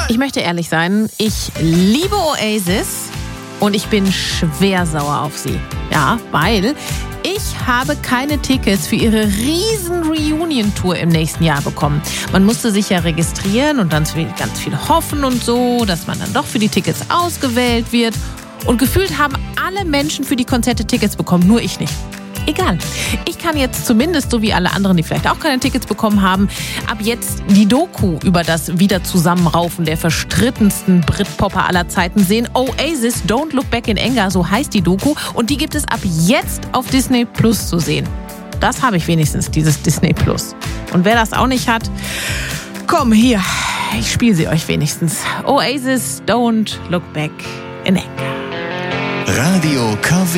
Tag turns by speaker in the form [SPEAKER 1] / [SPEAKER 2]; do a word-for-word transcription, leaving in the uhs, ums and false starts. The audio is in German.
[SPEAKER 1] Ich möchte ehrlich sein, ich liebe Oasis und ich bin schwer sauer auf sie. Ja, weil ich habe keine Tickets für ihre riesen Reunion-Tour im nächsten Jahr bekommen. Man musste sich ja registrieren und dann ganz viel hoffen und so, dass man dann doch für die Tickets ausgewählt wird. Und gefühlt haben alle Menschen für die Konzerte Tickets bekommen, nur ich nicht. Egal. Ich kann jetzt zumindest, so wie alle anderen, die vielleicht auch keine Tickets bekommen haben, ab jetzt die Doku über das Wiederzusammenraufen der verstrittensten Britpopper aller Zeiten sehen. Oasis, Don't Look Back in Anger, so heißt die Doku. Und die gibt es ab jetzt auf Disney Plus zu sehen. Das habe ich wenigstens, dieses Disney Plus. Und wer das auch nicht hat, komm hier, ich spiele sie euch wenigstens. Oasis, Don't Look Back in Anger.
[SPEAKER 2] Radio K W